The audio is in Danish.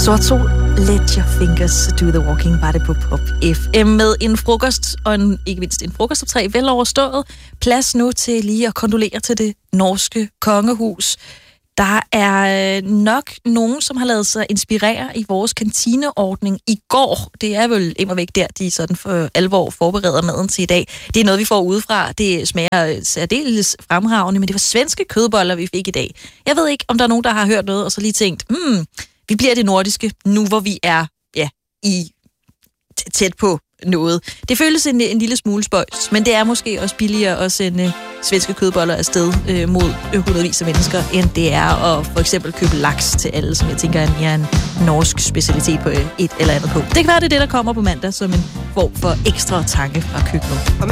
Sort Sol, let your fingers do the walking, var det på Pop FM med en frokost, og ikke mindst en frokostoptræ vel overstået. Plads nu til lige at kondolere til det norske kongehus. Der er nok nogen, som har lavet sig inspirere i vores kantineordning i går. Det er vel immer væk der, de sådan for alvor forbereder maden til i dag. Det er noget, vi får udefra. Det smager særdeles fremragende, men det var svenske kødboller, vi fik i dag. Jeg ved ikke, om der er nogen, der har hørt noget, og så lige tænkt, vi bliver det nordiske, nu hvor vi er tæt på noget. Det føles en lille smule spøjs, men det er måske også billigere at sende svenske kødboller afsted mod hundredvis af mennesker, end det er at for eksempel købe laks til alle, som jeg tænker er en norsk specialitet på et eller andet punkt. Det kan være, det er det, der kommer på mandag som en form for ekstra tanke fra køkkenet.